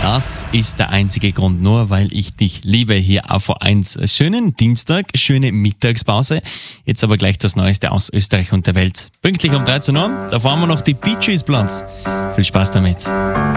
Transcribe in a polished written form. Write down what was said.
Das ist der einzige Grund, nur weil ich dich liebe hier auf V1. Schönen Dienstag, schöne Mittagspause. Jetzt aber gleich das Neueste aus Österreich und der Welt. Pünktlich um 13 Uhr, da fahren wir noch die Bee Gees Platz. Viel Spaß damit.